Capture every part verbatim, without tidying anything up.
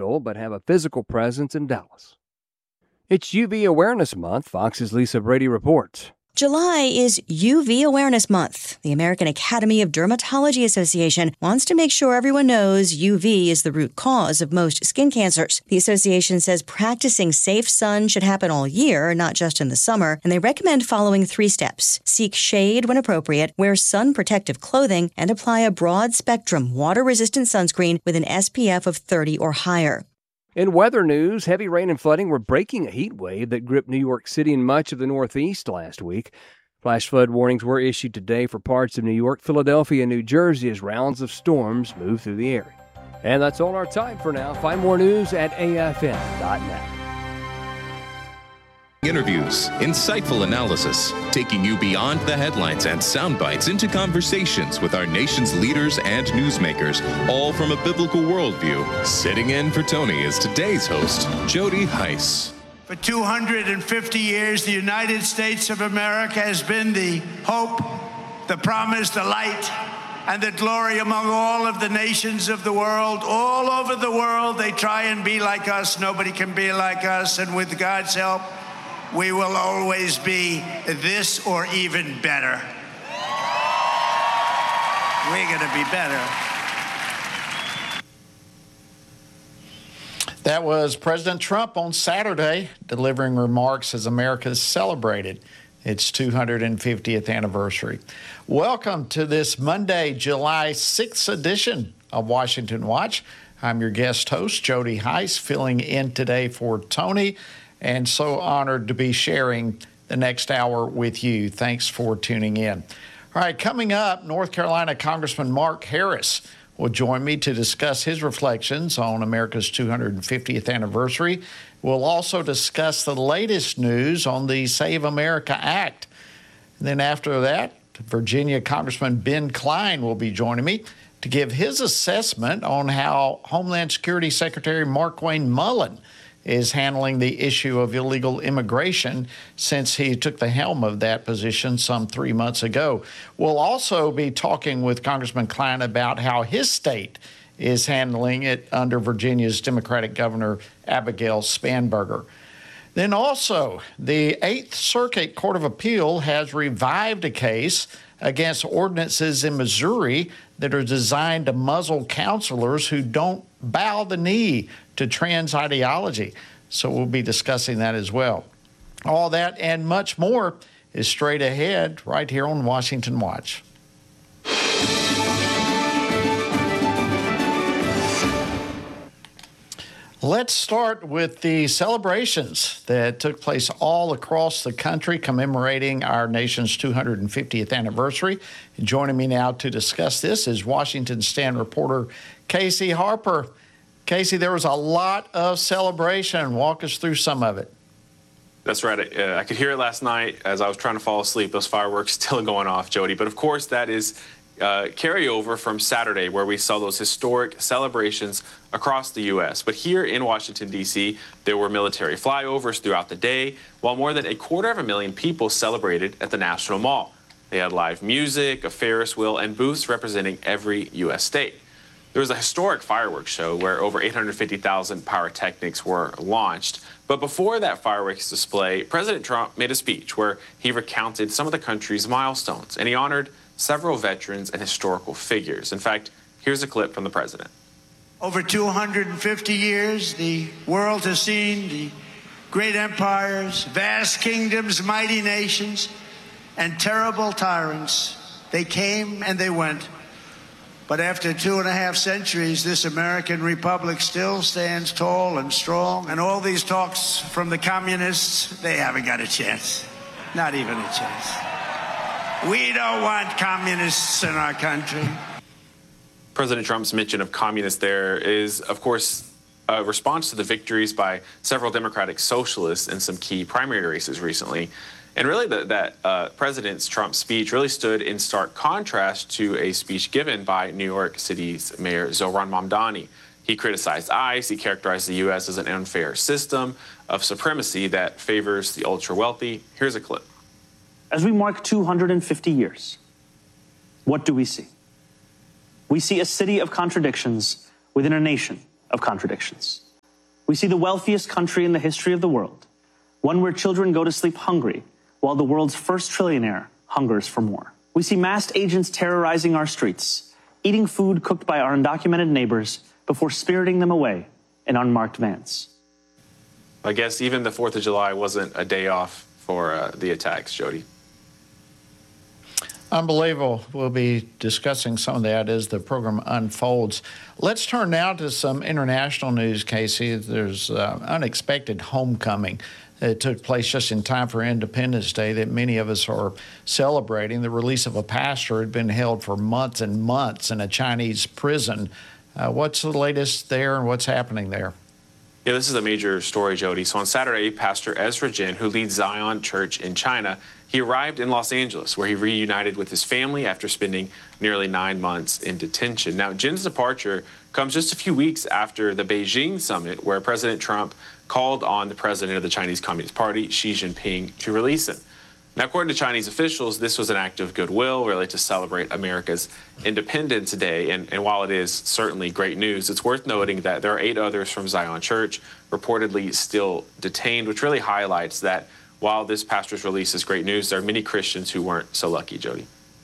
digital but have a physical presence in Dallas. It's U V Awareness Month. Fox's Lisa Brady reports. July is U V Awareness Month. The American Academy of Dermatology Association wants to make sure everyone knows U V is the root cause of most skin cancers. The association says practicing safe sun should happen all year, not just in the summer, and they recommend following three steps. Seek shade when appropriate, wear sun protective clothing, and apply a broad-spectrum water-resistant sunscreen with an S P F of thirty or higher. In weather news, heavy rain and flooding were breaking a heat wave that gripped New York City and much of the Northeast last week. Flash flood warnings were issued today for parts of New York, Philadelphia, and New Jersey as rounds of storms move through the area. And that's all our time for now. Find more news at A F M dot net. Interviews, insightful analysis, taking you beyond the headlines and sound bites into conversations with our nation's leaders and newsmakers, all from a biblical worldview. Sitting in for Tony is today's host, Jody Heiss. For two hundred fifty years, the United States of America has been the hope, the promise, the light, and the glory among all of the nations of the world. All over the world, they try and be like us. Nobody can be like us, and with God's help, we will always be this or even better. We're going to be better. That was President Trump on Saturday, delivering remarks as America celebrated its two hundred fiftieth anniversary. Welcome to this Monday, July sixth edition of Washington Watch. I'm your guest host, Jody Heiss, filling in today for Tony, and so honored to be sharing the next hour with you. Thanks for tuning in. All right, coming up, North Carolina Congressman Mark Harris will join me to discuss his reflections on America's two hundred fiftieth anniversary. We'll also discuss the latest news on the Save America Act. And then after that, Virginia Congressman Ben Cline will be joining me to give his assessment on how Homeland Security Secretary Markwayne Mullin is handling the issue of illegal immigration since he took the helm of that position some three months ago. We'll also be talking with Congressman Cline about how his state is handling it under Virginia's Democratic Governor Abigail Spanberger. Then also, the Eighth Circuit Court of Appeal has revived a case against ordinances in Missouri that are designed to muzzle counselors who don't bow the knee to trans ideology. So we'll be discussing that as well. All that and much more is straight ahead right here on Washington Watch. Let's start with the celebrations that took place all across the country commemorating our nation's two hundred fiftieth anniversary. And joining me now to discuss this is Washington Stand reporter Casey Harper. Casey, there was a lot of celebration. Walk us through some of it. That's right. Uh, I could hear it last night as I was trying to fall asleep. Those fireworks still going off, Jody. But of course, that is uh, carryover from Saturday, where we saw those historic celebrations across the U S But here in Washington, D C, there were military flyovers throughout the day, while more than a quarter of a million people celebrated at the National Mall. They had live music, a Ferris wheel, and booths representing every U S state. There was a historic fireworks show where over eight hundred fifty thousand pyrotechnics were launched. But before that fireworks display, President Trump made a speech where he recounted some of the country's milestones, and he honored several veterans and historical figures. In fact, here's a clip from the president. Over two hundred fifty years, the world has seen the great empires, vast kingdoms, mighty nations, and terrible tyrants. They came and they went. But after two and a half centuries, this American republic still stands tall and strong. And all these talks from the communists, they haven't got a chance. Not even a chance. We don't want communists in our country. President Trump's mention of communists there is, of course, a response to the victories by several Democratic socialists in some key primary races recently. And really, the, that uh, President Trump's speech really stood in stark contrast to a speech given by New York City's Mayor Zohran Mamdani. He criticized ICE. He characterized the U S as an unfair system of supremacy that favors the ultra-wealthy. Here's a clip. As we mark two hundred fifty years, what do we see? We see a city of contradictions within a nation of contradictions. We see the wealthiest country in the history of the world, one where children go to sleep hungry, while the world's first trillionaire hungers for more. We see masked agents terrorizing our streets, eating food cooked by our undocumented neighbors before spiriting them away in unmarked vans. I guess even the fourth of July wasn't a day off for uh, the attacks, Jody. Unbelievable. We'll be discussing some of that as the program unfolds. Let's turn now to some international news, Casey. There's uh, unexpected homecoming that took place just in time for Independence Day that many of us are celebrating. The release of a pastor who had been held for months and months in a Chinese prison. Uh, what's the latest there and what's happening there? Yeah, this is a major story, Jody. So on Saturday, Pastor Ezra Jin, who leads Zion Church in China, he arrived in Los Angeles, where he reunited with his family after spending nearly nine months in detention. Now, Jin's departure comes just a few weeks after the Beijing summit, where President Trump called on the president of the Chinese Communist Party, Xi Jinping, to release him. Now, according to Chinese officials, this was an act of goodwill, really, to celebrate America's Independence Day. And, and while it is certainly great news, it's worth noting that there are eight others from Zion Church reportedly still detained, which really highlights that while this pastor's release is great news, there are many Christians who weren't so lucky, Jody.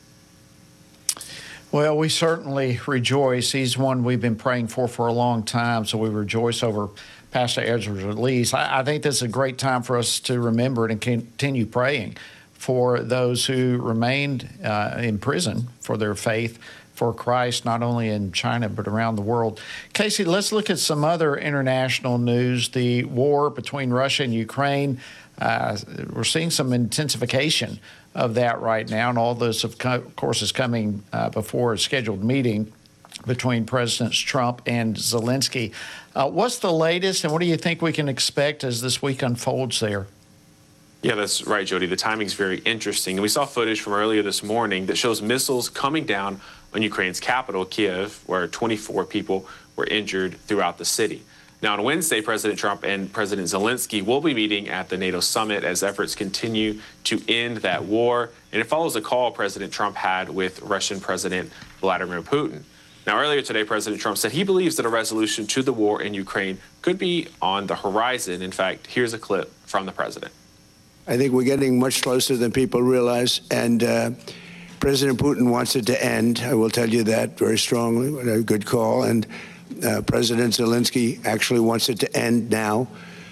Well, we certainly rejoice. He's one we've been praying for for a long time, so we rejoice over Pastor Ezra's release. I, I think this is a great time for us to remember it and continue praying for those who remained uh, in prison for their faith for Christ, not only in China but around the world. Casey, let's look at some other international news. The war between Russia and Ukraine, uh, we're seeing some intensification of that right now, and all this, of course, is coming uh, before a scheduled meeting between Presidents Trump and Zelensky. Uh, what's the latest, and what do you think we can expect as this week unfolds there? Yeah, that's right, Jody. The timing's very interesting. And we saw footage from earlier this morning that shows missiles coming down on Ukraine's capital, Kiev, where twenty-four people were injured throughout the city. Now, on Wednesday, President Trump and President Zelensky will be meeting at the NATO summit as efforts continue to end that war. And it follows a call President Trump had with Russian President Vladimir Putin. Now, earlier today, President Trump said he believes that a resolution to the war in Ukraine could be on the horizon. In fact, here's a clip from the president. I think we're getting much closer than people realize, and uh, President Putin wants it to end. I will tell you that very strongly. A good call. And uh, President Zelensky actually wants it to end now.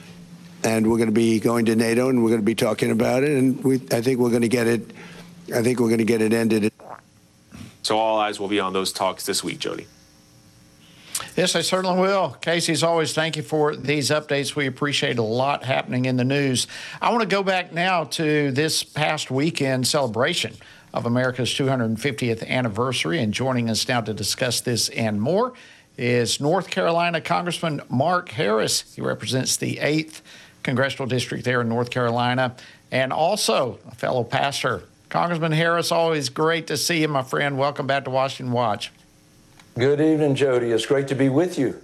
And we're going to be going to NATO, and we're going to be talking about it. And we, I think we're going to get it. I think we're going to get it ended. So all eyes will be on those talks this week, Jody. Yes, I certainly will. Casey, as always, thank you for these updates. We appreciate a lot happening in the news. I want to go back now to this past weekend celebration of America's two hundred fiftieth anniversary. And joining us now to discuss this and more is North Carolina Congressman Mark Harris. He represents the eighth Congressional District there in North Carolina, and also a fellow pastor. Congressman Harris, always great to see you, my friend. Welcome back to Washington Watch. Good evening, Jody. It's great to be with you.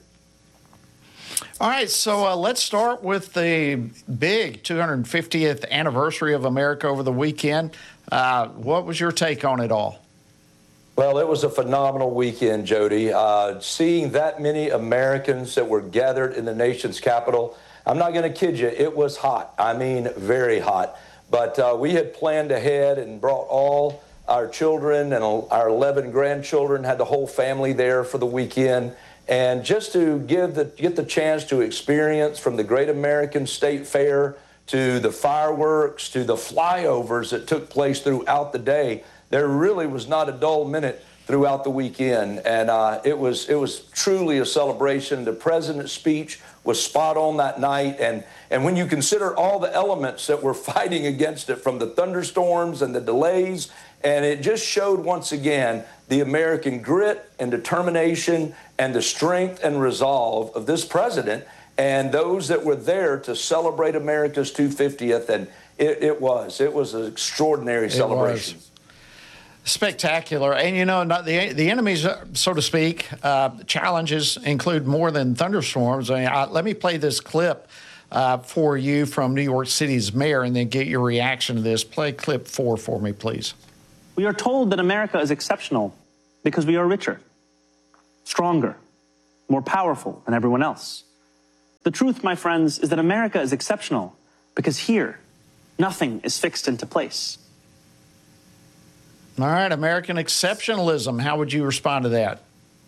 All right, so uh, let's start with the big two hundred fiftieth anniversary of America over the weekend. Uh, what was your take on it all? Well, it was a phenomenal weekend, Jody. Uh, seeing that many Americans that were gathered in the nation's capital, I'm not going to kid you, it was hot. I mean, very hot. But uh, we had planned ahead and brought all our children and our eleven grandchildren, had the whole family there for the weekend. And just to give the, get the chance to experience from the Great American State Fair to the fireworks to the flyovers that took place throughout the day, there really was not a dull minute throughout the weekend. And uh, it was it was truly a celebration. The president's speech was spot on that night. And, and when you consider all the elements that were fighting against it, from the thunderstorms and the delays, and it just showed once again the American grit and determination and the strength and resolve of this president and those that were there to celebrate America's two hundred fiftieth. And it, it was. It was an extraordinary it celebration. Was. Spectacular. And, you know, not the the enemies, so to speak, uh, challenges include more than thunderstorms. I mean, I, let me play this clip uh, for you from New York City's mayor and then get your reaction to this. Play clip four for me, please. We are told that America is exceptional because we are richer, stronger, more powerful than everyone else. The truth, my friends, is that America is exceptional because here, nothing is fixed into place. All right, American exceptionalism. How would you respond to that?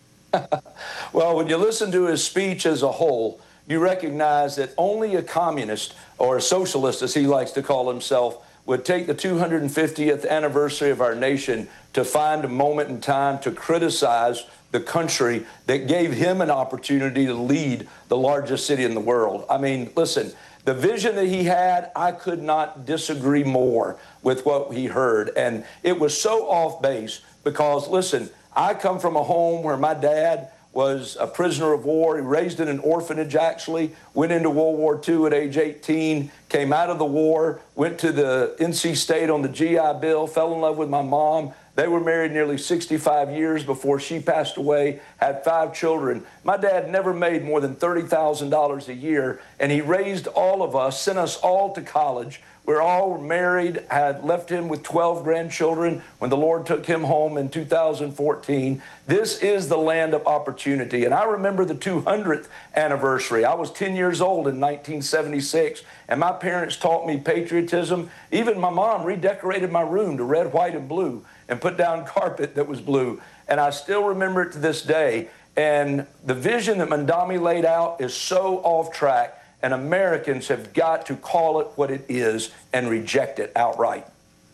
Well, when you listen to his speech as a whole, you recognize that only a communist, or a socialist as he likes to call himself, would take the two hundred fiftieth anniversary of our nation to find a moment in time to criticize the country that gave him an opportunity to lead the largest city in the world. I mean, listen, the vision that he had, I could not disagree more with what he heard. And it was so off base because, listen, I come from a home where my dad was a prisoner of war. He raised in an orphanage, actually, went into World War Two at age eighteen, came out of the war, went to the N C State on the G I Bill, fell in love with my mom. They were married nearly sixty-five years before she passed away, had five children. My dad never made more than thirty thousand dollars a year, and he raised all of us, sent us all to college. We're all married, had left him with twelve grandchildren when the Lord took him home in two thousand fourteen. This is the land of opportunity. And I remember the two hundredth anniversary. I was ten years old in nineteen seventy-six, and my parents taught me patriotism. Even my mom redecorated my room to red, white, and blue and put down carpet that was blue. And I still remember it to this day. And the vision that Mamdani laid out is so off track. And Americans have got to call it what it is and reject it outright.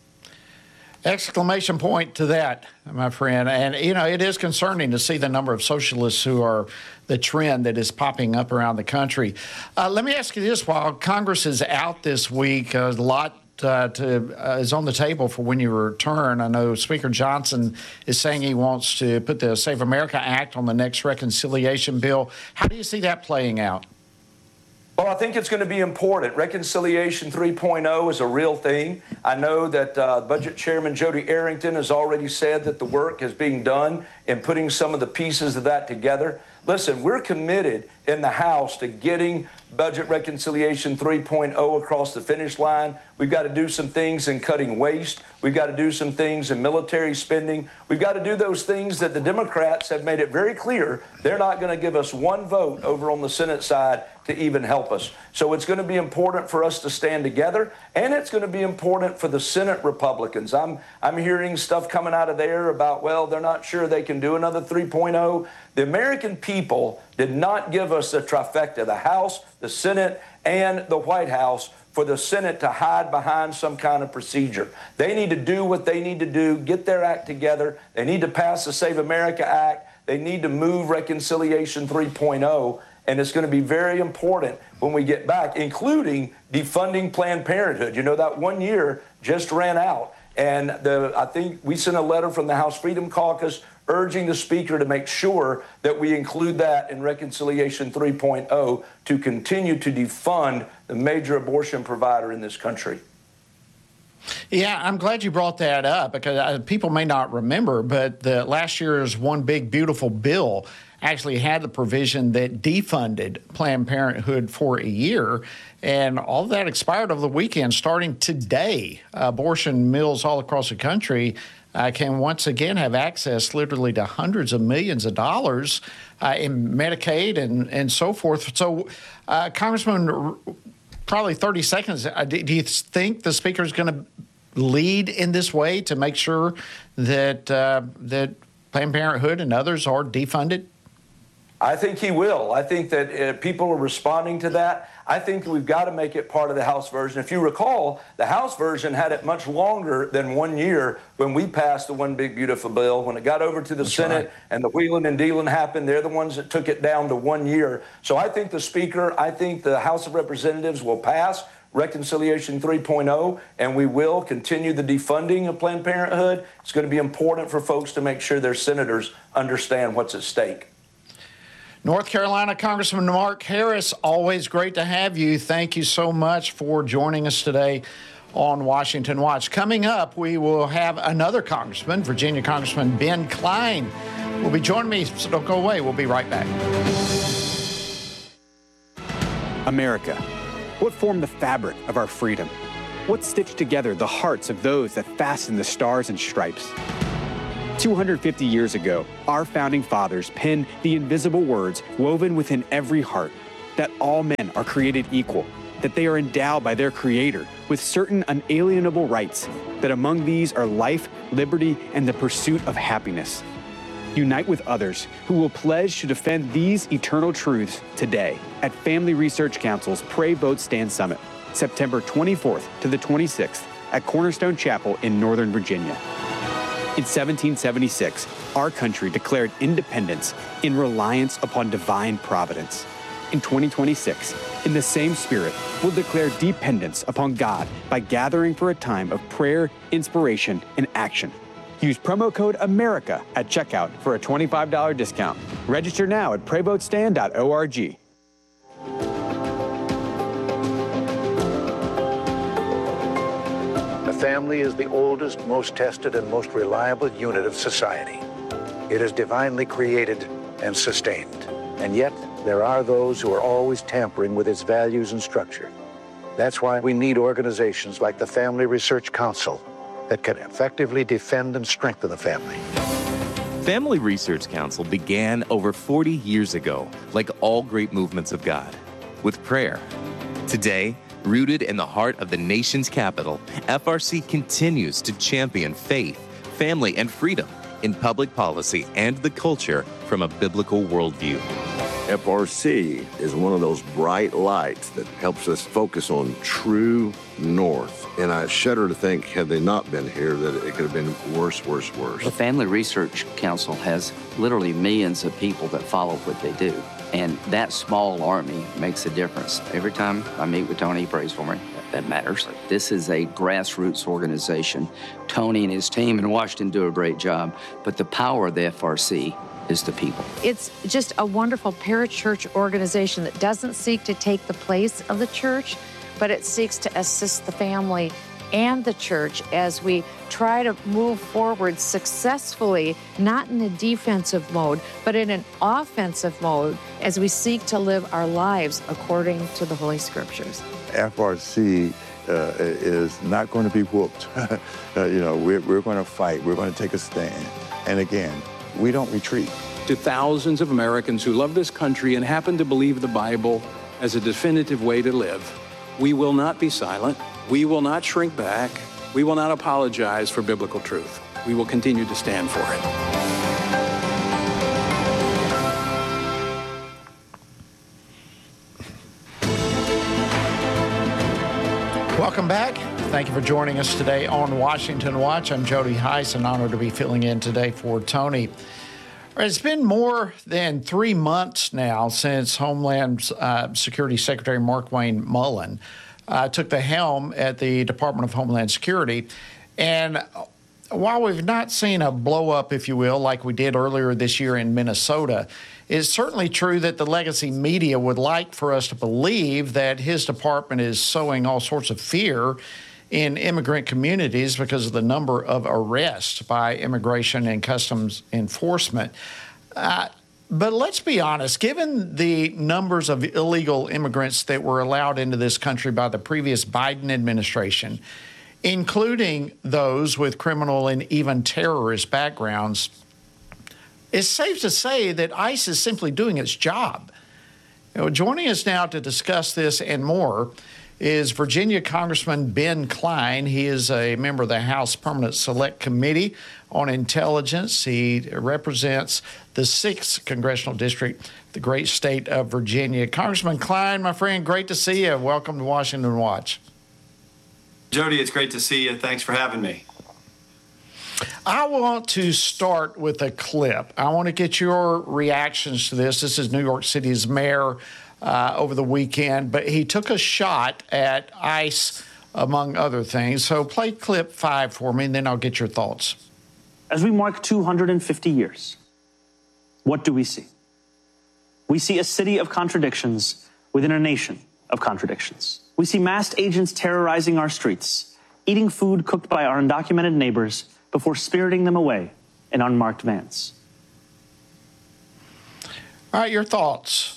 Exclamation point to that, my friend. And, you know, it is concerning to see the number of socialists who are the trend that is popping up around the country. Uh, let me ask you this. While Congress is out this week, uh, a lot uh, to, uh, is on the table for when you return. I know Speaker Johnson is saying he wants to put the Save America Act on the next reconciliation bill. How do you see that playing out? Well, I think it's going to be important. Reconciliation three point oh is a real thing. I know that uh, Budget Chairman Jody Arrington has already said that the work is being done in putting some of the pieces of that together. Listen, we're committed in the House to getting Budget Reconciliation three point oh across the finish line. We've got to do some things in cutting waste. We've got to do some things in military spending. We've got to do those things that the Democrats have made it very clear they're not going to give us one vote over on the Senate side to even help us. So it's going to be important for us to stand together, and it's going to be important for the Senate Republicans. I'm I'm hearing stuff coming out of there about, well, they're not sure they can do another three point oh. The American people did not give us the trifecta, the House, the Senate, and the White House, for the Senate to hide behind some kind of procedure. They need to do what they need to do, get their act together. They need to pass the Save America Act. They need to move Reconciliation three point oh. And it's going to be very important when we get back, including defunding Planned Parenthood. You know, that one year just ran out. And the, I think we sent a letter from the House Freedom Caucus urging the Speaker to make sure that we include that in Reconciliation three point oh to continue to defund the major abortion provider in this country. Yeah, I'm glad you brought that up because uh, people may not remember, but the, last year's One Big Beautiful Bill actually had the provision that defunded Planned Parenthood for a year, and all of that expired over the weekend. Starting today, abortion mills all across the country uh, can once again have access literally to hundreds of millions of dollars uh, in Medicaid and, and so forth. So, uh, Congressman, probably thirty seconds, uh, do, do you think the Speaker is going to lead in this way to make sure that uh, that Planned Parenthood and others are defunded? I think he will. I think that uh, people are responding to that. I think we've got to make it part of the House version. If you recall, the House version had it much longer than one year when we passed the One Big Beautiful Bill. When it got over to the That's Senate right. and the wheeling and dealing happened, they're the ones that took it down to one year. So I think the Speaker, I think the House of Representatives will pass Reconciliation three point oh, and we will continue the defunding of Planned Parenthood. It's going to be important for folks to make sure their senators understand what's at stake. North Carolina Congressman Mark Harris, always great to have you. Thank you so much for joining us today on Washington Watch. Coming up, we will have another congressman, Virginia Congressman Ben Cline, will be joining me, so don't go away. We'll be right back. America, what formed the fabric of our freedom? What stitched together the hearts of those that fastened the stars and stripes? two hundred fifty years ago, our founding fathers penned the invisible words woven within every heart that all men are created equal, that they are endowed by their Creator with certain unalienable rights, that among these are life, liberty, and the pursuit of happiness. Unite with others who will pledge to defend these eternal truths today at Family Research Council's Pray, Vote, Stand Summit, September twenty-fourth to the twenty-sixth at Cornerstone Chapel in Northern Virginia. In seventeen seventy-six, our country declared independence in reliance upon divine providence. In twenty twenty-six, in the same spirit, we'll declare dependence upon God by gathering for a time of prayer, inspiration, and action. Use promo code AMERICA at checkout for a twenty-five dollars discount. Register now at pray vote stand dot org. The family is the oldest, most tested, and most reliable unit of society. It is divinely created and sustained. And yet, there are those who are always tampering with its values and structure. That's why we need organizations like the Family Research Council that can effectively defend and strengthen the family. Family Research Council began over forty years ago, like all great movements of God, with prayer. Today, rooted in the heart of the nation's capital, F R C continues to champion faith, family, and freedom in public policy and the culture from a biblical worldview. F R C is one of those bright lights that helps us focus on true north. And I shudder to think, had they not been here, that it could have been worse, worse, worse. The Family Research Council has literally millions of people that follow what they do. And that small army makes a difference. Every time I meet with Tony, he prays for me. That matters. This is a grassroots organization. Tony and his team in Washington do a great job, but the power of the F R C is the people. It's just a wonderful parachurch organization that doesn't seek to take the place of the church, but it seeks to assist the family and the church as we try to move forward successfully, not in a defensive mode, but in an offensive mode as we seek to live our lives according to the Holy Scriptures. F R C uh, is not going to be whooped. uh, you know, we're, we're going to fight. We're going to take a stand. And again, we don't retreat. To thousands of Americans who love this country and happen to believe the Bible as a definitive way to live, we will not be silent. We will not shrink back. We will not apologize for biblical truth. We will continue to stand for it. Welcome back. Thank you for joining us today on Washington Watch. I'm Jody Heiss, an honor to be filling in today for Tony. It's been more than three months now since Homeland uh, Security Secretary Markwayne Mullin uh, took the helm at the Department of Homeland Security. And while we've not seen a blow up, if you will, like we did earlier this year in Minnesota, it's certainly true that the legacy media would like for us to believe that his department is sowing all sorts of fear in immigrant communities because of the number of arrests by Immigration and Customs Enforcement. Uh, but let's be honest, given the numbers of illegal immigrants that were allowed into this country by the previous Biden administration, including those with criminal and even terrorist backgrounds, it's safe to say that ICE is simply doing its job. You know, joining us now to discuss this and more is Virginia Congressman Ben Cline. He is a member of the House Permanent Select Committee on Intelligence. He represents the sixth Congressional District, the great state of Virginia. Congressman Cline, my friend, great to see you. Welcome to Washington Watch. Jody, it's great to see you. Thanks for having me. I want to start with a clip. I want to get your reactions to this. This is New York City's mayor uh, over the weekend, but he took a shot at ICE, among other things. So play clip five for me, and then I'll get your thoughts. As we mark two hundred fifty years, what do we see? We see a city of contradictions within a nation of contradictions. We see masked agents terrorizing our streets, eating food cooked by our undocumented neighbors before spiriting them away in unmarked vans. All right, your thoughts.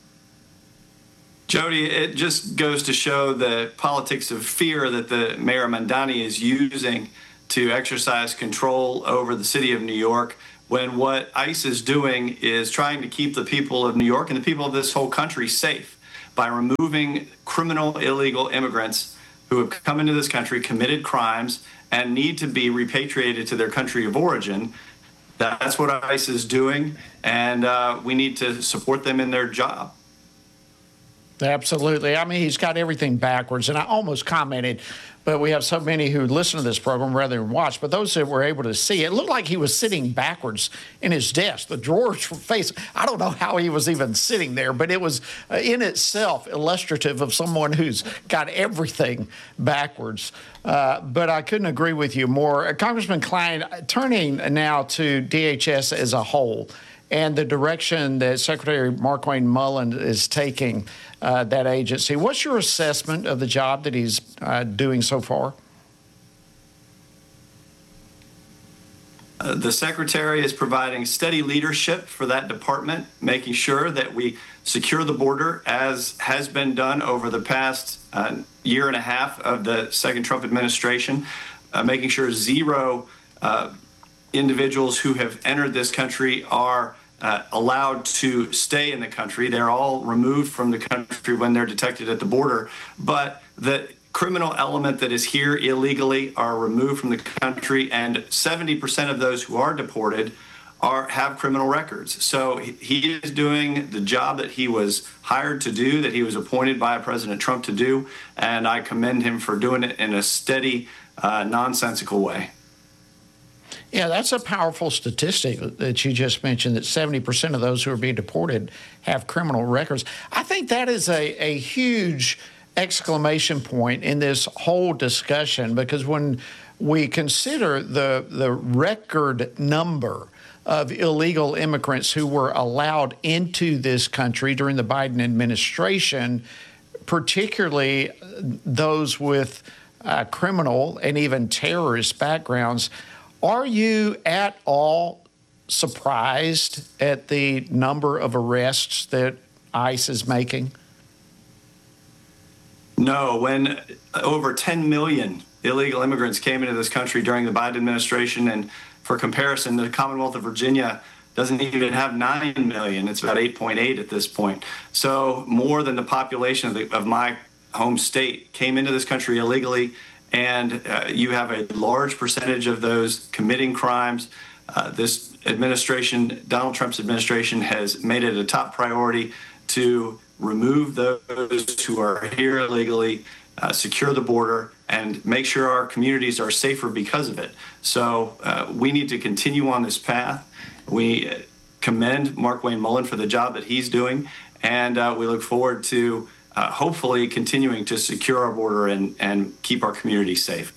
Jody, it just goes to show the politics of fear that the Mayor Mamdani is using to exercise control over the city of New York, when what ICE is doing is trying to keep the people of New York and the people of this whole country safe. by removing criminal illegal immigrants who have come into this country, committed crimes, and need to be repatriated to their country of origin. That's what ICE is doing, and uh, we need to support them in their job. Absolutely. I mean, he's got everything backwards. And I almost commented, but we have so many who listen to this program rather than watch. But those that were able to see, it looked like he was sitting backwards in his desk. The drawers were facing. I don't know how he was even sitting there, but it was uh, in itself illustrative of someone who's got everything backwards. Uh, but I couldn't agree with you more. Uh, Congressman Klein, turning now to D H S as a whole and the direction that Secretary Markwayne Mullin is taking uh, that agency. What's your assessment of the job that he's uh, doing so far? Uh, the Secretary is providing steady leadership for that department, making sure that we secure the border as has been done over the past uh, year and a half of the second Trump administration, uh, making sure zero uh, individuals who have entered this country are Uh, allowed to stay in the country. They're all removed from the country when they're detected at the border. But the criminal element that is here illegally are removed from the country, and seventy percent of those who are deported are have criminal records. So he, he is doing the job that he was hired to do, that he was appointed by President Trump to do, and I commend him for doing it in a steady, uh, nonsensical way. Yeah, that's a powerful statistic that you just mentioned, that seventy percent of those who are being deported have criminal records. I think that is a, a huge exclamation point in this whole discussion, because when we consider the, the record number of illegal immigrants who were allowed into this country during the Biden administration, particularly those with uh, criminal and even terrorist backgrounds, are you at all surprised at the number of arrests that ICE is making? No, when over ten million illegal immigrants came into this country during the Biden administration, and for comparison, the Commonwealth of Virginia doesn't even have nine million. It's about eight point eight at this point. So more than the population of, the, of my home state came into this country illegally. And uh, you have a large percentage of those committing crimes. Uh, this administration, Donald Trump's administration, has made it a top priority to remove those who are here illegally, uh, secure the border, and make sure our communities are safer because of it. So uh, we need to continue on this path. We commend Markwayne Mullin for the job that he's doing, and uh, we look forward to Uh, hopefully continuing to secure our border and, and keep our communities safe.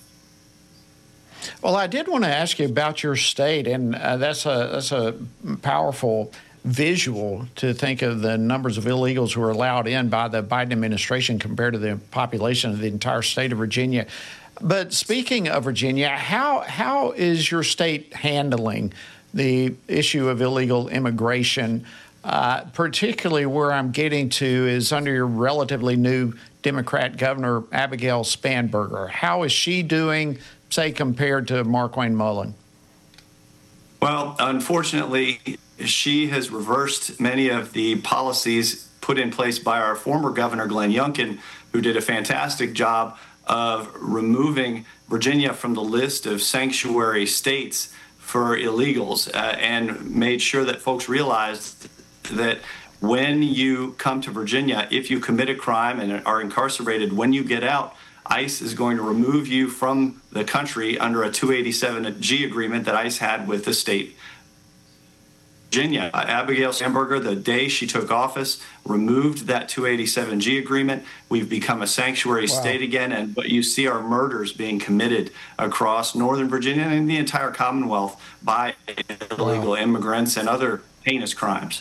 Well, I did want to ask you about your state, and uh, that's a that's a powerful visual to think of the numbers of illegals who are allowed in by the Biden administration compared to the population of the entire state of Virginia. But speaking of Virginia, how how is your state handling the issue of illegal immigration? Uh, particularly where I'm getting to is under your relatively new Democrat governor, Abigail Spanberger. How is she doing, say, compared to Markwayne Mullin? Well, unfortunately, she has reversed many of the policies put in place by our former governor, Glenn Youngkin, who did a fantastic job of removing Virginia from the list of sanctuary states for illegals uh, and made sure that folks realized that when you come to Virginia, if you commit a crime and are incarcerated, when you get out, ICE is going to remove you from the country under a two eighty-seven G agreement that ICE had with the state. Virginia, uh, Abigail Spanberger, the day she took office, removed that two eighty-seven G agreement. We've become a sanctuary wow. state again, and but you see our murders being committed across Northern Virginia and the entire Commonwealth by illegal wow. immigrants and other heinous crimes.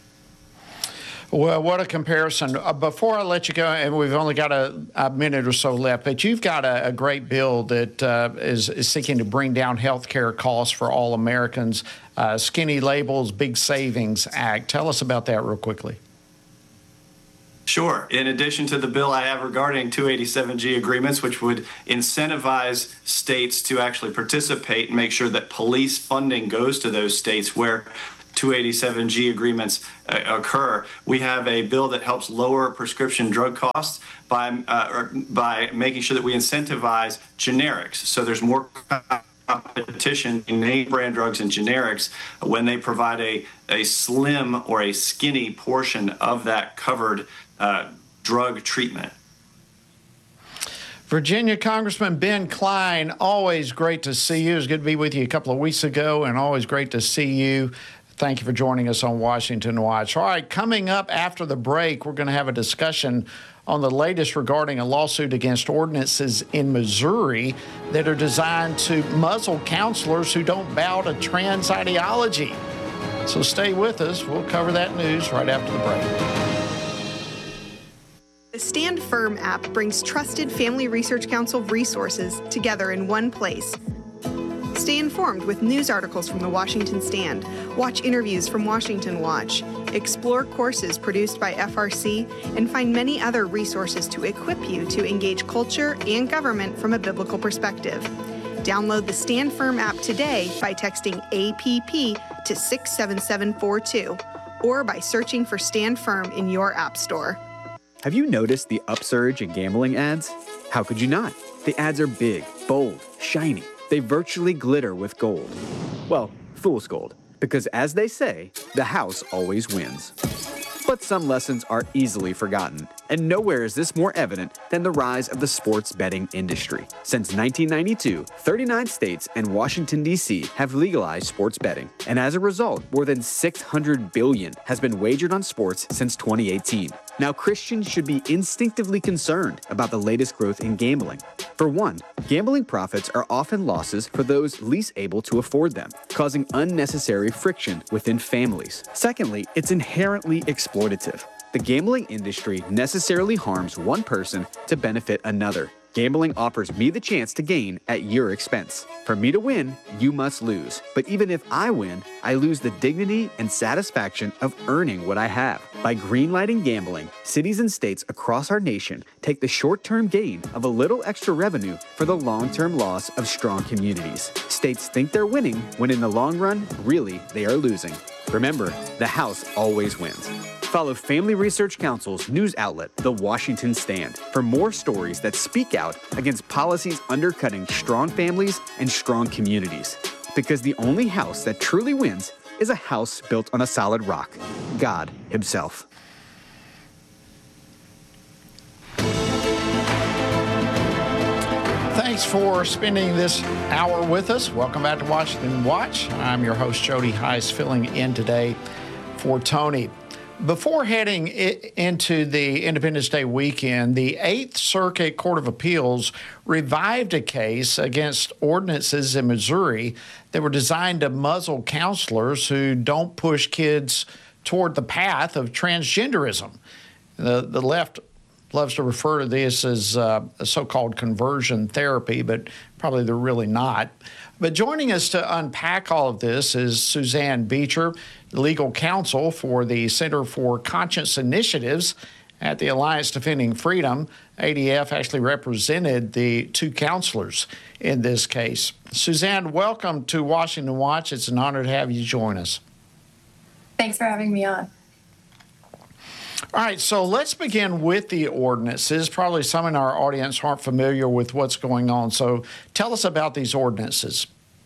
Well, what a comparison. Uh, before I let you go, and we've only got a, a minute or so left, but you've got a, a great bill that uh, is, is seeking to bring down health care costs for all Americans, uh, Skinny Labels Big Savings Act. Tell us about that real quickly. Sure. In addition to the bill I have regarding two eighty-seven G agreements, which would incentivize states to actually participate and make sure that police funding goes to those states where two eighty-seven G agreements uh, occur. We have a bill that helps lower prescription drug costs by uh, or by making sure that we incentivize generics. So there's more competition in name brand drugs and generics when they provide a, a slim or a skinny portion of that covered uh, drug treatment. Virginia Congressman Ben Cline, always great to see you. It was good to be with you a couple of weeks ago, and always great to see you. Thank you for joining us on Washington Watch. All right, coming up after the break, we're going to have a discussion on the latest regarding a lawsuit against ordinances in Missouri that are designed to muzzle counselors who don't bow to trans ideology. So stay with us. We'll cover that news right after the break. The Stand Firm app brings trusted Family Research Council resources together in one place. Stay informed with news articles from the Washington Stand, watch interviews from Washington Watch, explore courses produced by F R C, and find many other resources to equip you to engage culture and government from a biblical perspective. Download the Stand Firm app today by texting A P P to six seven seven four two or by searching for Stand Firm in your app store. Have you noticed the upsurge in gambling ads? How could you not? The ads are big, bold, shiny. They virtually glitter with gold. Well, fool's gold, because as they say, the house always wins. But some lessons are easily forgotten, and nowhere is this more evident than the rise of the sports betting industry. Since nineteen ninety-two, thirty-nine states and Washington, D C have legalized sports betting, and as a result, more than six hundred billion dollars has been wagered on sports since twenty eighteen. Now, Christians should be instinctively concerned about the latest growth in gambling. For one, gambling profits are often losses for those least able to afford them, causing unnecessary friction within families. Secondly, it's inherently exploitative. The gambling industry necessarily harms one person to benefit another. Gambling offers me the chance to gain at your expense. For me to win, you must lose. But even if I win, I lose the dignity and satisfaction of earning what I have. By greenlighting gambling, cities and states across our nation take the short-term gain of a little extra revenue for the long-term loss of strong communities. States think they're winning when in the long run, really, they are losing. Remember, the house always wins. Follow Family Research Council's news outlet, The Washington Stand, for more stories that speak out against policies undercutting strong families and strong communities. Because the only house that truly wins is a house built on a solid rock, God Himself. Thanks for spending this hour with us. Welcome back to Washington Watch. I'm your host, Jody Heiss, filling in today for Tony. Before heading into the Independence Day weekend, the Eighth Circuit Court of Appeals revived a case against ordinances in Missouri that were designed to muzzle counselors who don't push kids toward the path of transgenderism. The, the left loves to refer to this as uh, a so-called conversion therapy, but probably they're really not. But joining us to unpack all of this is Suzanne Beecher, legal counsel for the Center for Conscience Initiatives at the Alliance Defending Freedom. A D F actually represented the two counselors in this case. Suzanne, welcome to Washington Watch. It's an honor to have you join us. Thanks for having me on. All right, so let's begin with the ordinances. Probably some in our audience aren't familiar with what's going on. So tell us about these ordinances.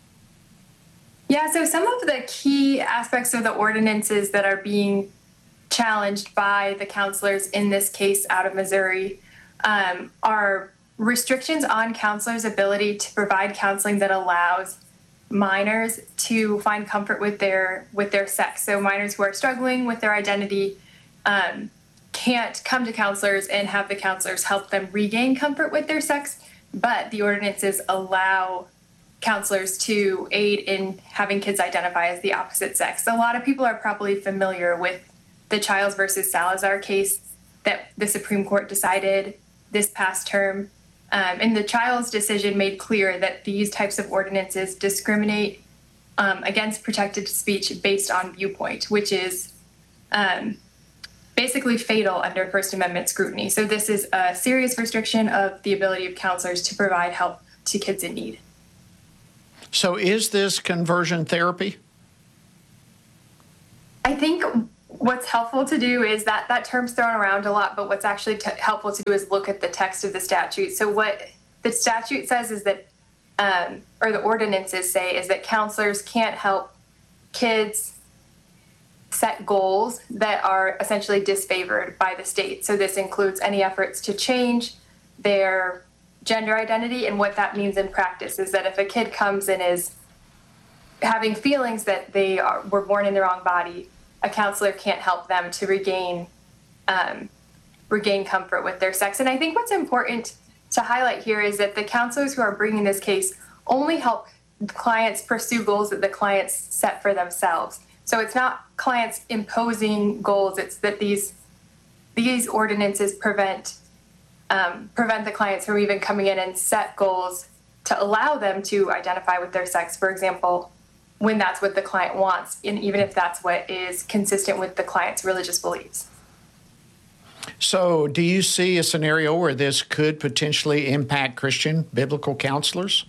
Yeah, so some of the key aspects of the ordinances that are being challenged by the counselors in this case out of Missouri um, are restrictions on counselors' ability to provide counseling that allows minors to find comfort with their with their sex. So minors who are struggling with their identity um, can't come to counselors and have the counselors help them regain comfort with their sex, but the ordinances allow counselors to aid in having kids identify as the opposite sex. So a lot of people are probably familiar with the Childs versus Salazar case that the Supreme Court decided this past term. Um, and the Childs decision made clear that these types of ordinances discriminate um, against protected speech based on viewpoint, which is um, basically fatal under First Amendment scrutiny. So this is a serious restriction of the ability of counselors to provide help to kids in need. So is this conversion therapy? I think what's helpful to do is that that term's thrown around a lot, but what's actually t- helpful to do is look at the text of the statute. So what the statute says is that, um, or the ordinances say, is that counselors can't help kids set goals that are essentially disfavored by the state. So this includes any efforts to change their gender identity, and what that means in practice is that if a kid comes and is having feelings that they are, were born in the wrong body, a counselor can't help them to regain um, regain comfort with their sex. And I think what's important to highlight here is that the counselors who are bringing this case only help clients pursue goals that the clients set for themselves. So it's not clients imposing goals, it's that these these ordinances prevent um, prevent the clients from even coming in and set goals to allow them to identify with their sex, for example, when that's what the client wants, and even if that's what is consistent with the client's religious beliefs. So do you see a scenario where this could potentially impact Christian biblical counselors?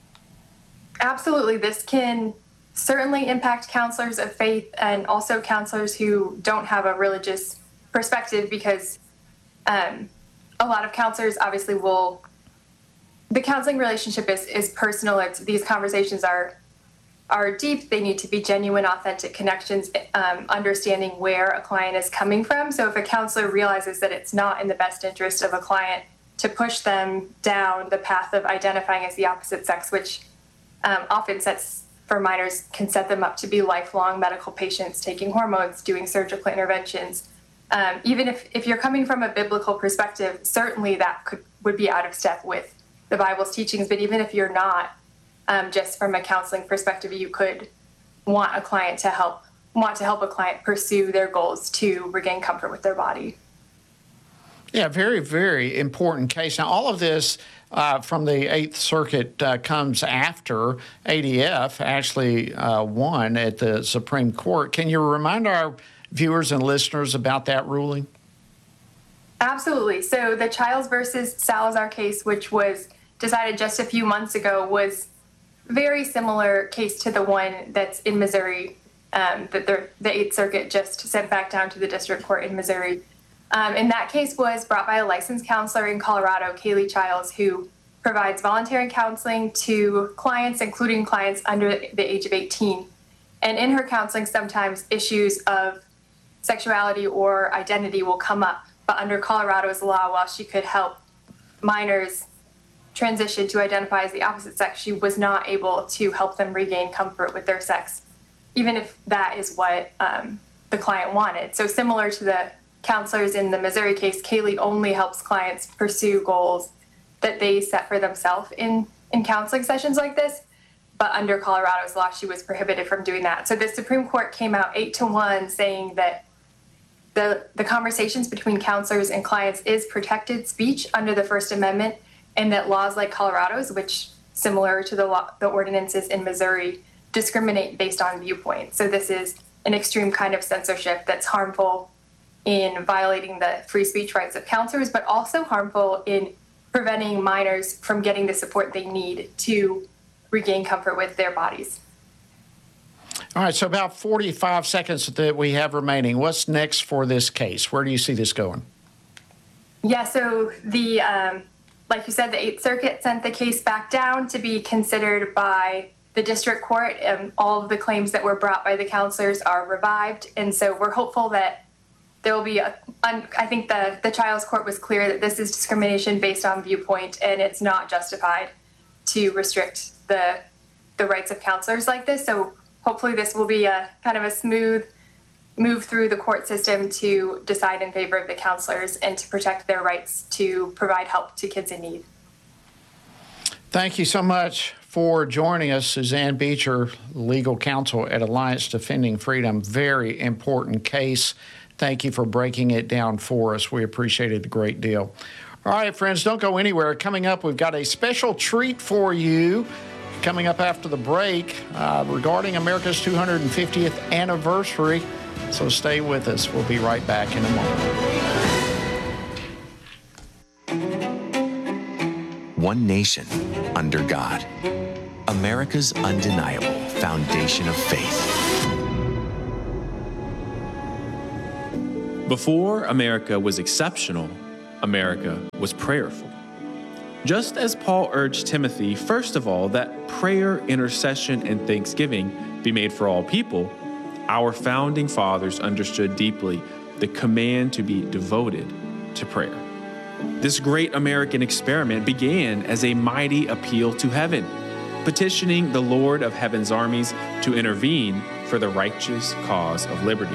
Absolutely. This can certainly impact counselors of faith and also counselors who don't have a religious perspective, because um, a lot of counselors obviously will, the counseling relationship is, is personal. It's, these conversations are are deep. They need to be genuine, authentic connections, um, understanding where a client is coming from. So if a counselor realizes that it's not in the best interest of a client to push them down the path of identifying as the opposite sex, which um, often sets for minors, can set them up to be lifelong medical patients, taking hormones, doing surgical interventions. Um, even if, if you're coming from a biblical perspective, certainly that could would be out of step with the Bible's teachings. But even if you're not, Um, just from a counseling perspective, you could want a client to help, want to help a client pursue their goals to regain comfort with their body. Yeah, very, very important case. Now, all of this uh, from the Eighth Circuit uh, comes after A D F actually uh, won at the Supreme Court. Can you remind our viewers and listeners about that ruling? Absolutely. So the Childs versus Salazar case, which was decided just a few months ago, was very similar case to the one that's in Missouri, um, that the, the Eighth Circuit just sent back down to the district court in Missouri. Um, and that case was brought by a licensed counselor in Colorado, Kaylee Childs, who provides voluntary counseling to clients, including clients under the age of eighteen. And in her counseling, sometimes issues of sexuality or identity will come up. But under Colorado's law, while she could help minors transition to identify as the opposite sex, she was not able to help them regain comfort with their sex, even if that is what um, the client wanted. So similar to the counselors in the Missouri case, Kaylee only helps clients pursue goals that they set for themselves in, in counseling sessions like this. But under Colorado's law, she was prohibited from doing that. So the Supreme Court came out eight to one saying that the, the conversations between counselors and clients is protected speech under the First Amendment, and that laws like Colorado's, which similar to the law, the ordinances in Missouri, discriminate based on viewpoint. So this is an extreme kind of censorship that's harmful in violating the free speech rights of counselors, but also harmful in preventing minors from getting the support they need to regain comfort with their bodies. All right, so about forty-five seconds that we have remaining. What's next for this case? Where do you see this going? Yeah, so the... Um, Like you said, the Eighth Circuit sent the case back down to be considered by the district court, and all of the claims that were brought by the counselors are revived. And so we're hopeful that there will be a, I think the, the Childs court was clear that this is discrimination based on viewpoint, and it's not justified to restrict the, the rights of counselors like this. So hopefully this will be a kind of a smooth move through the court system to decide in favor of the counselors and to protect their rights to provide help to kids in need. Thank you so much for joining us, Suzanne Beecher, legal counsel at Alliance Defending Freedom. Very important case. Thank you for breaking it down for us. We appreciate it a great deal. All right, friends, don't go anywhere. Coming up, we've got a special treat for you coming up after the break uh, regarding America's two hundred fiftieth anniversary. So stay with us. We'll be right back in a moment. One nation under God. America's undeniable foundation of faith. Before America was exceptional, America was prayerful. Just as Paul urged Timothy, first of all, that prayer, intercession, and thanksgiving be made for all people, our founding fathers understood deeply the command to be devoted to prayer. This great American experiment began as a mighty appeal to heaven, petitioning the Lord of heaven's armies to intervene for the righteous cause of liberty.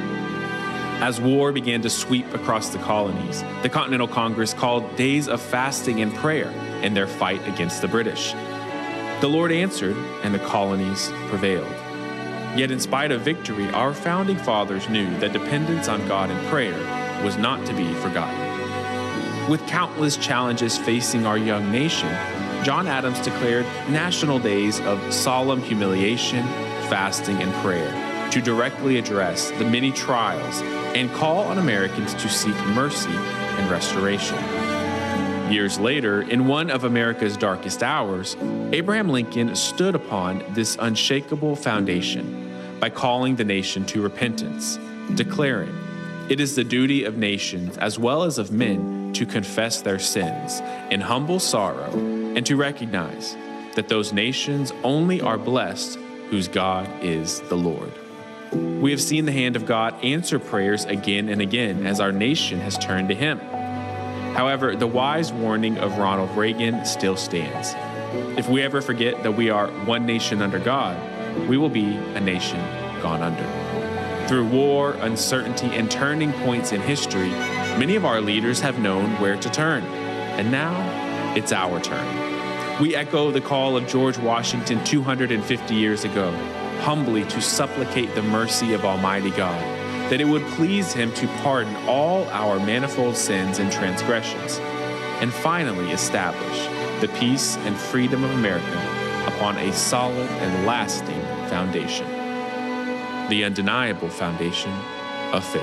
As war began to sweep across the colonies, the Continental Congress called days of fasting and prayer in their fight against the British. The Lord answered, and the colonies prevailed. Yet in spite of victory, our founding fathers knew that dependence on God in prayer was not to be forgotten. With countless challenges facing our young nation, John Adams declared national days of solemn humiliation, fasting, and prayer to directly address the many trials and call on Americans to seek mercy and restoration. Years later, in one of America's darkest hours, Abraham Lincoln stood upon this unshakable foundation by calling the nation to repentance, declaring, "It is the duty of nations as well as of men to confess their sins in humble sorrow and to recognize that those nations only are blessed whose God is the Lord." We have seen the hand of God answer prayers again and again as our nation has turned to Him. However, the wise warning of Ronald Reagan still stands. If we ever forget that we are one nation under God, we will be a nation gone under. Through war, uncertainty, and turning points in history, many of our leaders have known where to turn. And now, it's our turn. We echo the call of George Washington two hundred fifty years ago, humbly to supplicate the mercy of Almighty God, that it would please Him to pardon all our manifold sins and transgressions, and finally establish the peace and freedom of America upon a solid and lasting foundation, the undeniable foundation of faith.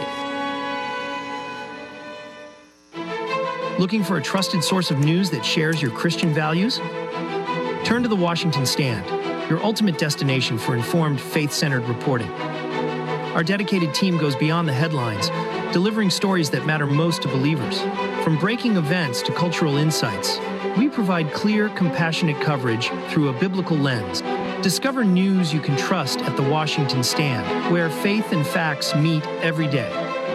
Looking for a trusted source of news that shares your Christian values? Turn to the Washington Stand, your ultimate destination for informed, faith-centered reporting. Our dedicated team goes beyond the headlines, delivering stories that matter most to believers. From breaking events to cultural insights, we provide clear, compassionate coverage through a biblical lens. Discover news you can trust at the Washington Stand, where faith and facts meet every day.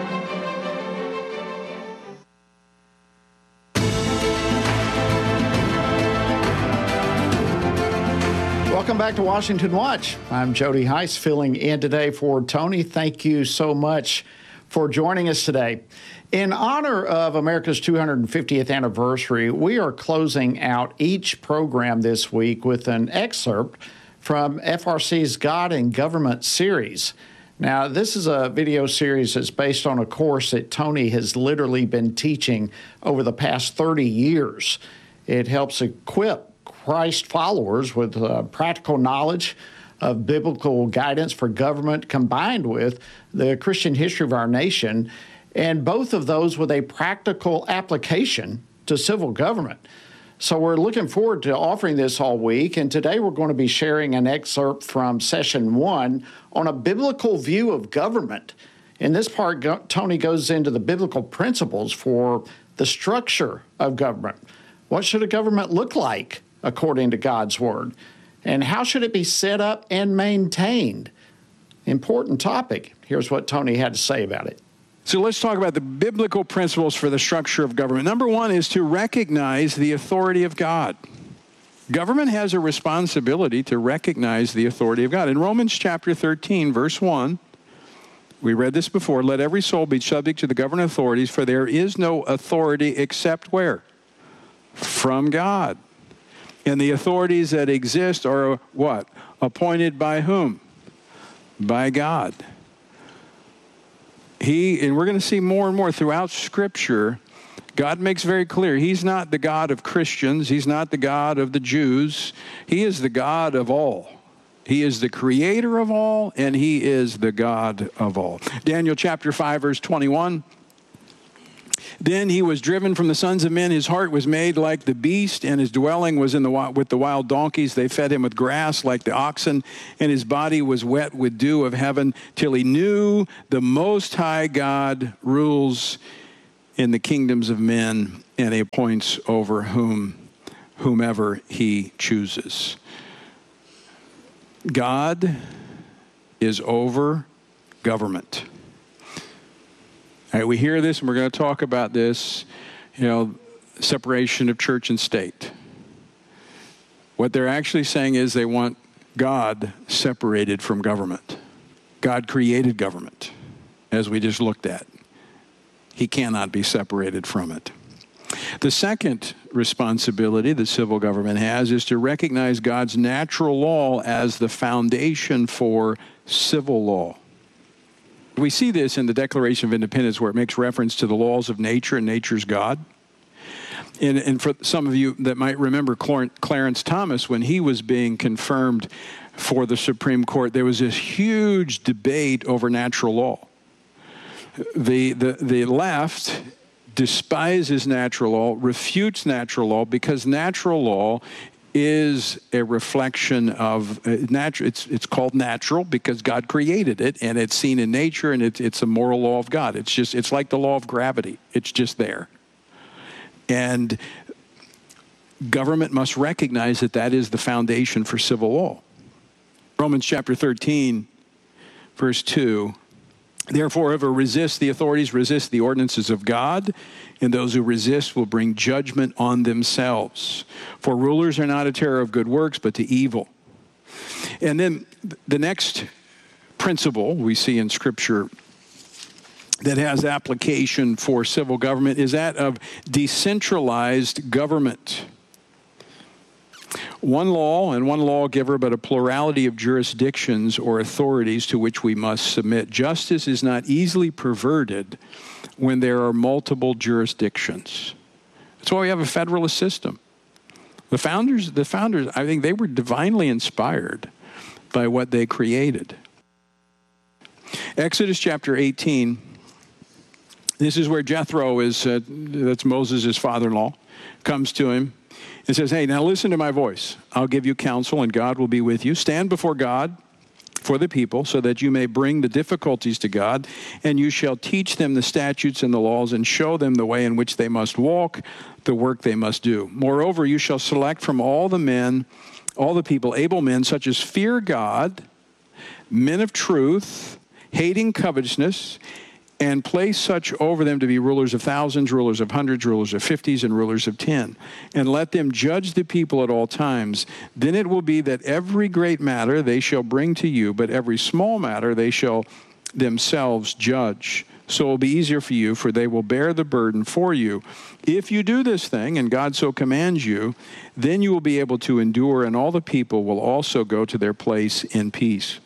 Welcome back to Washington Watch. I'm Jody Heiss, filling in today for Tony. Thank you so much for joining us today. In honor of America's two hundred fiftieth anniversary, we are closing out each program this week with an excerpt from F R C's God and Government series. Now, this is a video series that's based on a course that Tony has literally been teaching over the past thirty years. It helps equip Christ followers with uh, practical knowledge of biblical guidance for government combined with the Christian history of our nation, and both of those with a practical application to civil government. So we're looking forward to offering this all week, and today we're going to be sharing an excerpt from session one on a biblical view of government. In this part, go- Tony goes into the biblical principles for the structure of government. What should a government look like according to God's Word? And how should it be set up and maintained? Important topic. Here's what Tony had to say about it. So let's talk about the biblical principles for the structure of government. Number one is to recognize the authority of God. Government has a responsibility to recognize the authority of God. In Romans chapter thirteen, verse one, we read this before, let every soul be subject to the governing authorities, for there is no authority except where? From God. And the authorities that exist are what? Appointed by whom? By God. He, and we're going to see more and more throughout Scripture, God makes very clear, He's not the God of Christians. He's not the God of the Jews. He is the God of all. He is the creator of all, and He is the God of all. Daniel chapter five, verse twenty-one. Then he was driven from the sons of men. His heart was made like the beast, and his dwelling was in the with the wild donkeys. They fed him with grass like the oxen, and his body was wet with dew of heaven, till he knew the Most High God rules in the kingdoms of men, and he appoints over whom whomever he chooses. God is over government. All right, we hear this, and we're going to talk about this, you know, separation of church and state. What they're actually saying is they want God separated from government. God created government, as we just looked at. He cannot be separated from it. The second responsibility the civil government has is to recognize God's natural law as the foundation for civil law. We see this in the Declaration of Independence, where it makes reference to the laws of nature and nature's God. And, and for some of you that might remember Clarence Thomas, when he was being confirmed for the Supreme Court, there was this huge debate over natural law. The, the, the left despises natural law, refutes natural law, because natural law is a reflection of uh, natural. It's it's called natural because God created it, and it's seen in nature, and it's it's a moral law of God. It's just it's like the law of gravity. It's just there, and government must recognize that that is the foundation for civil law. Romans chapter thirteen, verse two. Therefore, whoever resists the authorities resists the ordinances of God, and those who resist will bring judgment on themselves. For rulers are not a terror of good works, but to evil. And then the next principle we see in Scripture that has application for civil government is that of decentralized government. One law and one lawgiver, but a plurality of jurisdictions or authorities to which we must submit. Justice is not easily perverted when there are multiple jurisdictions. That's why we have a federalist system. The founders, the founders, I think they were divinely inspired by what they created. Exodus chapter eighteen, this is where Jethro is, uh, that's Moses' father-in-law, comes to him. It says, hey, now listen to my voice. I'll give you counsel, and God will be with you. Stand before God for the people, so that you may bring the difficulties to God, and you shall teach them the statutes and the laws, and show them the way in which they must walk, the work they must do. Moreover, you shall select from all the men, all the people, able men, such as fear God, men of truth, hating covetousness, and place such over them to be rulers of thousands, rulers of hundreds, rulers of fifties, and rulers of ten. And let them judge the people at all times. Then it will be that every great matter they shall bring to you, but every small matter they shall themselves judge. So it will be easier for you, for they will bear the burden for you. If you do this thing, and God so commands you, then you will be able to endure, and all the people will also go to their place in peace.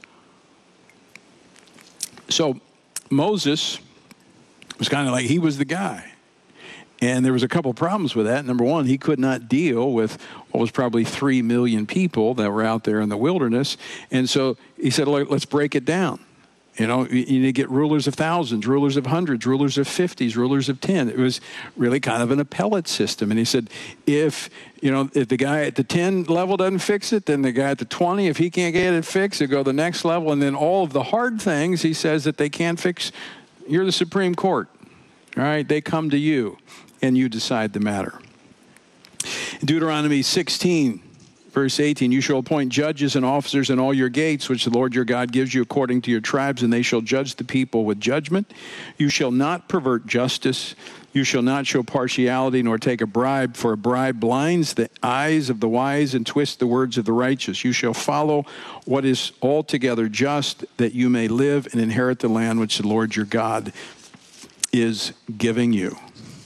So Moses was kind of like, he was the guy. And there was a couple problems with that. Number one, he could not deal with what was probably three million people that were out there in the wilderness. And so he said, let's break it down. You know, you need to get rulers of thousands, rulers of hundreds, rulers of fifties, rulers of ten. It was really kind of an appellate system. And he said, if, you know, if the guy at the ten level doesn't fix it, then the guy at the twenty, if he can't get it fixed, he'll go to the next level. And then all of the hard things, he says, that they can't fix, you're the Supreme Court. All right, they come to you, and you decide the matter. Deuteronomy sixteen, verse eighteen, you shall appoint judges and officers in all your gates, which the Lord your God gives you according to your tribes, and they shall judge the people with judgment. You shall not pervert justice. You shall not show partiality, nor take a bribe, for a bribe blinds the eyes of the wise and twists the words of the righteous. You shall follow what is altogether just, that you may live and inherit the land which the Lord your God is giving you.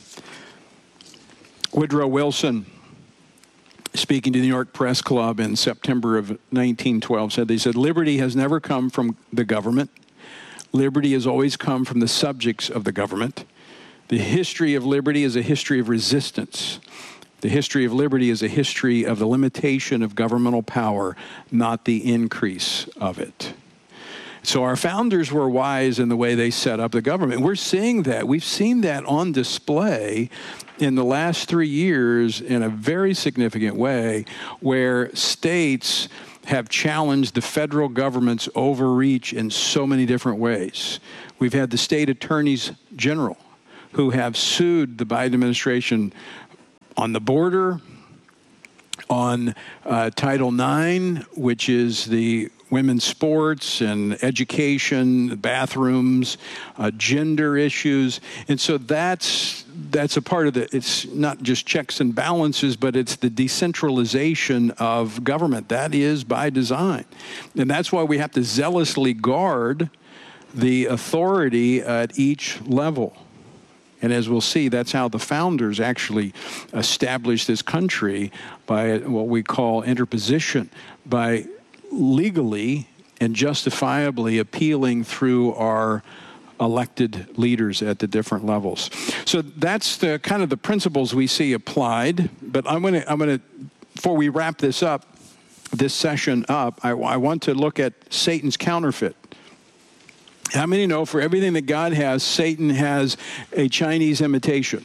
Woodrow Wilson, speaking to the New York Press Club in September of nineteen twelve, said, they said, liberty has never come from the government. Liberty has always come from the subjects of the government. The history of liberty is a history of resistance. The history of liberty is a history of the limitation of governmental power, not the increase of it. So our founders were wise in the way they set up the government. We're seeing that. We've seen that on display in the last three years in a very significant way, where states have challenged the federal government's overreach in so many different ways. We've had the state attorneys general who have sued the Biden administration on the border, on uh, Title nine, which is the women's sports and education, bathrooms, uh, gender issues. And so that's that's a part of the, it's not just checks and balances, but it's the decentralization of government. That is by design. And that's why we have to zealously guard the authority at each level. And as we'll see, that's how the founders actually established this country, by what we call interposition, by legally and justifiably appealing through our elected leaders at the different levels. So that's the kind of the principles we see applied. But I'm going to, I'm going to, before we wrap this up, this session up, I, I want to look at Satan's counterfeit. How many know for everything that God has, Satan has a Chinese imitation?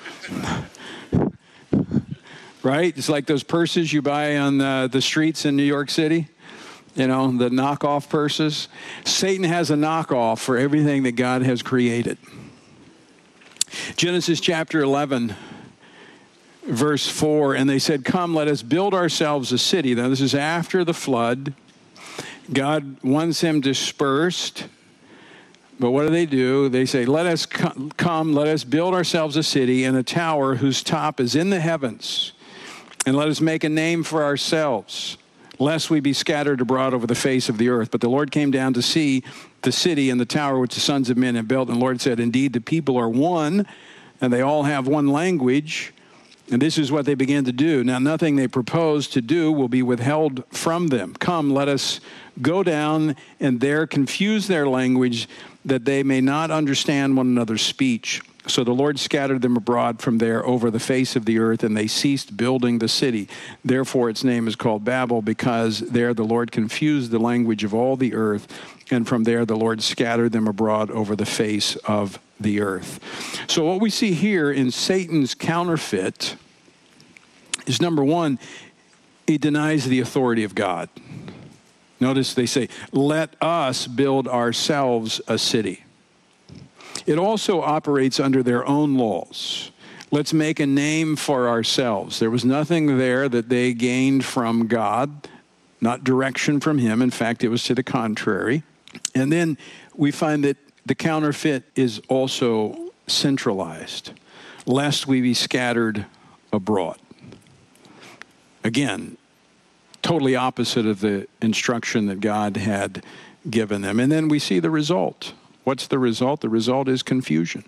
Right? It's like those purses you buy on the, the streets in New York City. You know, the knockoff purses. Satan has a knockoff for everything that God has created. Genesis chapter eleven, verse four, and they said, "Come, let us build ourselves a city." Now, this is after the flood. God wants them dispersed. But what do they do? They say, let us come, let us build ourselves a city and a tower whose top is in the heavens, and let us make a name for ourselves, lest we be scattered abroad over the face of the earth. But the Lord came down to see the city and the tower which the sons of men had built. And the Lord said, indeed, the people are one, and they all have one language. And this is what they began to do. Now, nothing they propose to do will be withheld from them. Come, let us go down and there confuse their language, that they may not understand one another's speech. So the Lord scattered them abroad from there over the face of the earth, and they ceased building the city. Therefore its name is called Babel, because there the Lord confused the language of all the earth, and from there the Lord scattered them abroad over the face of the earth. So what we see here in Satan's counterfeit is, number one, he denies the authority of God. Notice they say, let us build ourselves a city. It also operates under their own laws. Let's make a name for ourselves. There was nothing there that they gained from God, not direction from him. In fact, it was to the contrary. And then we find that the counterfeit is also centralized, lest we be scattered abroad. Again, totally opposite of the instruction that God had given them. And then we see the result. What's the result? The result is confusion.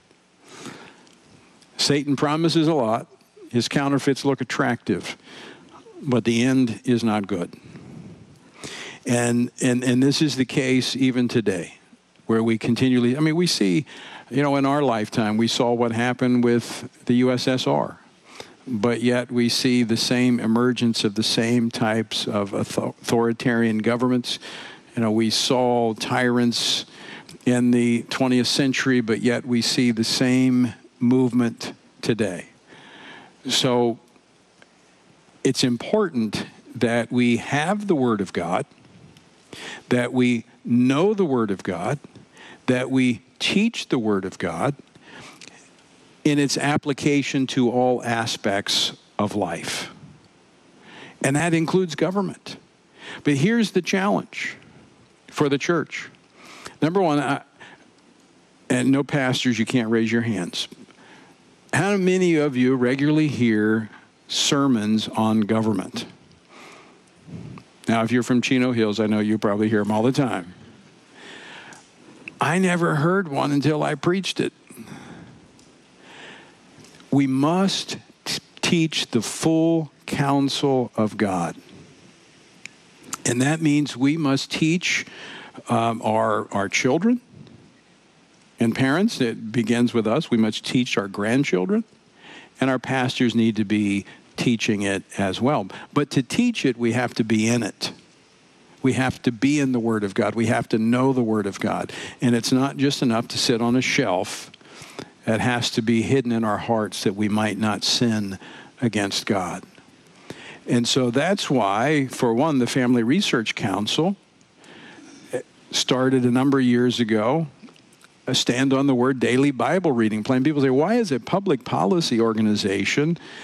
Satan promises a lot. His counterfeits look attractive, but the end is not good. And, and, and this is the case even today, where we continually, I mean, we see, you know, in our lifetime, we saw what happened with the U S S R. But yet we see the same emergence of the same types of authoritarian governments. You know, we saw tyrants in the twentieth century, but yet we see the same movement today. So it's important that we have the Word of God, that we know the Word of God, that we teach the Word of God in its application to all aspects of life. And that includes government. But here's the challenge for the church. Number one, I, and no pastors, you can't raise your hands. How many of you regularly hear sermons on government? Now, if you're from Chino Hills, I know you probably hear them all the time. I never heard one until I preached it. We must t- teach the full counsel of God. And that means we must teach um, our, our children and parents. It begins with us. We must teach our grandchildren. And our pastors need to be teaching it as well. But to teach it, we have to be in it. We We have to be in the Word of God. We have to know the Word of God. And it's not just enough to sit on a shelf. It has to be hidden in our hearts that we might not sin against God. And so that's why, for one, the Family Research Council started a number of years ago a Stand on the Word daily Bible reading plan. People say, why is a public policy organization